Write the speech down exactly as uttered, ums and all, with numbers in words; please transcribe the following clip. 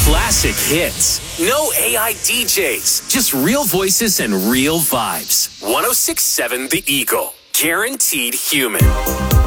Classic hits. No A I D Js. Just real voices and real vibes. one oh six point seven The Eagle. Guaranteed human.